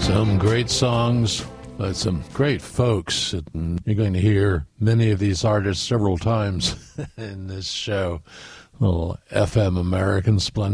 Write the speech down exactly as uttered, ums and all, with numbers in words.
Some great songs, but some great folks. And you're going to hear many of these artists several times in this show. Little F M American Splendor.